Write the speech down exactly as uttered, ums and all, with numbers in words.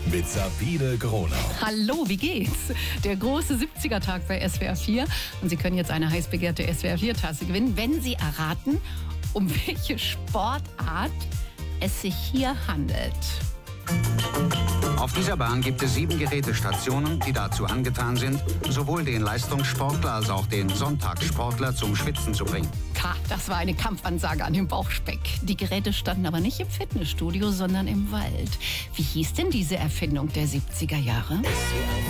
mit Sabine Gronau. Hallo, wie geht's? Der große siebziger-Tag bei S W R vier. Und Sie können jetzt eine heiß begehrte S W R vier-Tasse gewinnen, wenn Sie erraten, um welche Sportart es sich hier handelt. Auf dieser Bahn gibt es sieben Gerätestationen, die dazu angetan sind, sowohl den Leistungssportler als auch den Sonntagssportler zum Schwitzen zu bringen. Ha, das war eine Kampfansage an den Bauchspeck. Die Geräte standen aber nicht im Fitnessstudio, sondern im Wald. Wie hieß denn diese Erfindung der siebziger Jahre?